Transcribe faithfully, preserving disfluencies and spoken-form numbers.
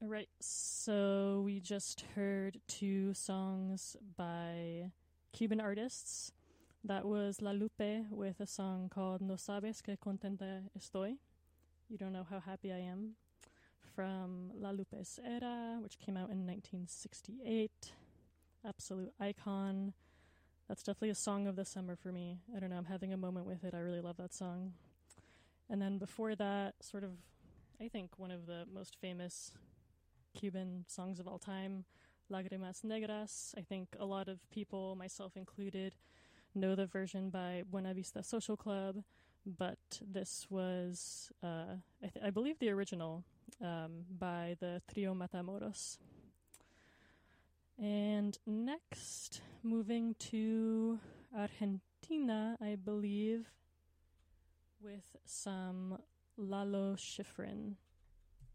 All right, so we just heard two songs by Cuban artists. That was La Lupe with a song called No Sabes Que Contenta Estoy. You Don't Know How Happy I Am, from La Lupe's Era, which came out in nineteen sixty-eight. Absolute icon. That's definitely a song of the summer for me. I don't know, I'm having a moment with it. I really love that song. And then before that, sort of, I think one of the most famous Cuban songs of all time, Lágrimas Negras. I think a lot of people, myself included, know the version by Buena Vista Social Club, but this was, uh, I, th- I believe, the original um, by the Trio Matamoros. And next, moving to Argentina, I believe, with some Lalo Schifrin.